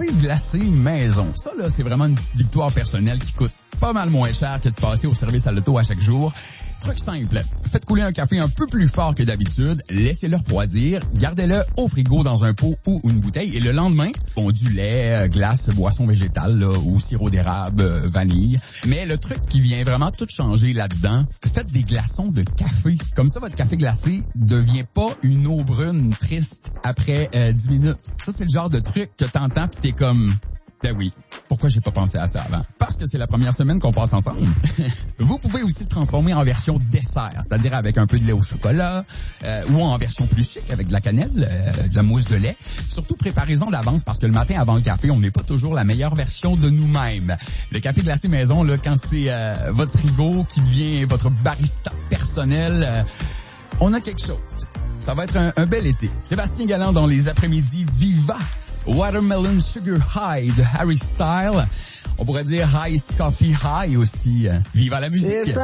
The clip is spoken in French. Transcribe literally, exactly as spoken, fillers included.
café glacé maison. Ça, là, c'est vraiment une petite victoire personnelle qui coûte pas mal moins cher que de passer au service à l'auto à chaque jour. Truc simple, faites couler un café un peu plus fort que d'habitude, laissez-le refroidir, gardez-le au frigo dans un pot ou une bouteille et le lendemain, bon, du lait, glace, boisson végétale là, ou sirop d'érable, vanille. Mais le truc qui vient vraiment tout changer là-dedans, faites des glaçons de café. Comme ça, votre café glacé devient pas une eau brune triste après euh, dix minutes. Ça, c'est le genre de truc que t'entends pis t'es comme... Ben oui, pourquoi j'ai pas pensé à ça avant? Parce que c'est la première semaine qu'on passe ensemble. Vous pouvez aussi le transformer en version dessert, c'est-à-dire avec un peu de lait au chocolat, euh, ou en version plus chic avec de la cannelle, euh, de la mousse de lait. Surtout, préparez-en d'avance parce que le matin avant le café, on n'est pas toujours la meilleure version de nous-mêmes. Le café glacé maison, là, quand c'est euh, votre frigo qui devient votre barista personnel... Euh, on a quelque chose. Ça va être un, un bel été. Sébastien Galland dans les après-midi Viva. Watermelon Sugar High de Harry Styles. On pourrait dire Ice Coffee High aussi. Viva la musique!